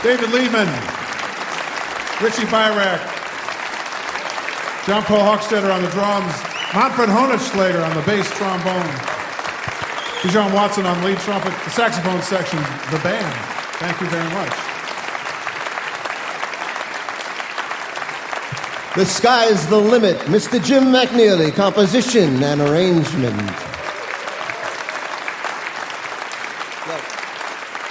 David Liebman, Richie Byrack, John Paul Hochstetter on the drums, Manfred Honigschlager on the bass trombone, Bijan Watson on lead trumpet, the saxophone section, the band. Thank you very much. The Sky's the Limit, Mr. Jim McNeely, composition and arrangement.